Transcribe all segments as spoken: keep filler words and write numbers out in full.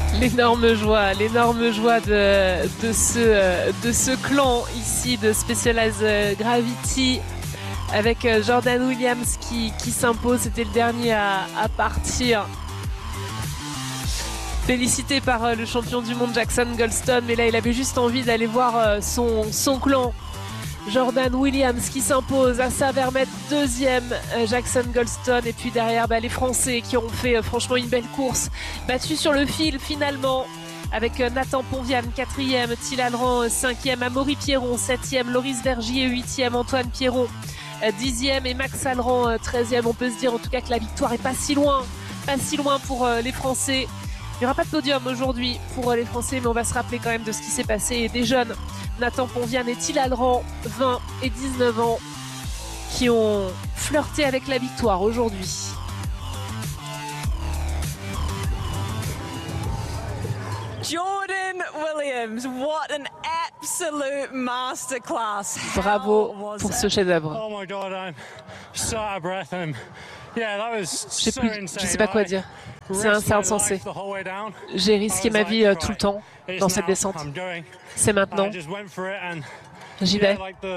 L'énorme joie, l'énorme joie de, de, ce, de ce clan ici de Specialized Gravity avec Jordan Williams qui, qui s'impose. C'était le dernier à, à partir. Félicité par le champion du monde Jackson Goldstone, mais là il avait juste envie d'aller voir son, son clan. Jordan Williams qui s'impose, Assa Vermette deuxième, Jackson Goldstone, et puis derrière bah, les Français qui ont fait euh, franchement une belle course, battus sur le fil finalement avec euh, Nathan Ponviane quatrième, Thil Alran cinquième, Amaury Pierron septième, Loris Vergier huitième, Antoine Pierron euh, dixième et Max Alran euh, treizième. On peut se dire en tout cas que la victoire est pas si loin, pas si loin pour euh, les Français. Il n'y aura pas de podium aujourd'hui pour euh, les Français, mais on va se rappeler quand même de ce qui s'est passé et des jeunes. Nathan Ponviane et Thil Alran, vingt et dix-neuf ans, qui ont flirté avec la victoire aujourd'hui. Jordan Williams, what an absolute masterclass. Bravo pour ce chef-d'œuvre. Oh my God, I'm so out of breath. And yeah, that was Je sais so plus, insane. je sais pas quoi dire. C'est insensé. J'ai risqué ma vie euh, tout le temps dans cette descente. C'est maintenant. J'y vais.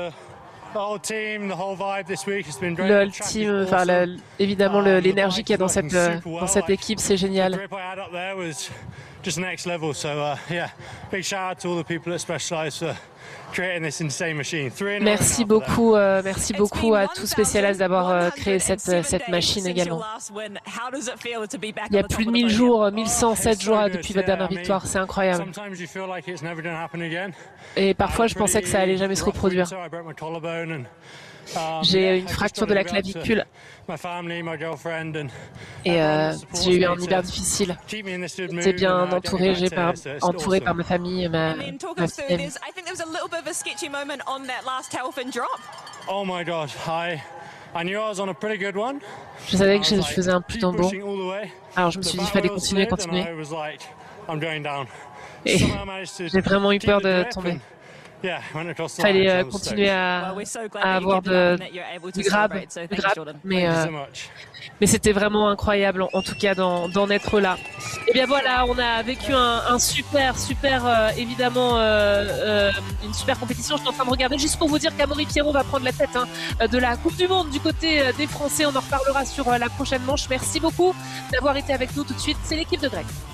Le team, enfin la, évidemment l'énergie qu'il y a dans cette, euh, dans cette équipe, c'est génial. Just next level, so uh, yeah, big shout out to all the people at Specialized for creating this insane machine. Merci beaucoup, euh, merci beaucoup à tous Specialized d'avoir euh, créé cette, cette machine également. Il y a plus de mille jours, mille cent sept jours depuis votre dernière victoire, c'est incroyable. Et parfois je pensais que ça allait jamais se reproduire. J'ai une fracture de la clavicule et euh, j'ai eu un hiver difficile. J'étais bien entouré, j'ai par, entouré par ma famille et ma, ma famille. Oh my God, I, I knew I was on a pretty good one. Je savais que je faisais un plutôt bon. Alors je me suis dit qu'il fallait continuer, continuer. Et j'ai vraiment eu peur de tomber. Il fallait euh, continuer à, à avoir de, du grab, du grab, mais, euh, mais c'était vraiment incroyable en, en tout cas d'en être là. Et bien voilà, on a vécu un, un super, super, euh, évidemment, euh, euh, une super compétition. Je suis en train de regarder juste pour vous dire qu'Amaury Pierron va prendre la tête hein, de la Coupe du Monde du côté des Français. On en reparlera sur la prochaine manche. Merci beaucoup d'avoir été avec nous tout de suite. C'est l'équipe de Greg.